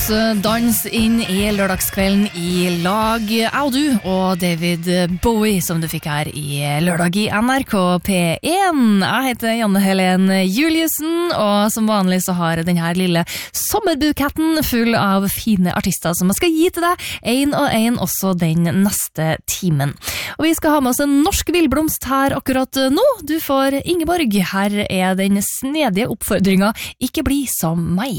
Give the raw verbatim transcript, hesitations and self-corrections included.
dans inn i lørdagskvelden i lag, jeg og du, og David Bowie, som du fikk her i lørdag i N R K P én. Jeg heter Janne Helen Juliussen, og som vanlig så har jeg denne lille sommerbuketten full av fine artister som jeg skal gi til deg, en og en også den neste timen. Og vi skal ha med oss en norsk villblomst her akkurat nå. Du får Ingeborg. Her er den snedige oppfordringen, ikke bli som meg.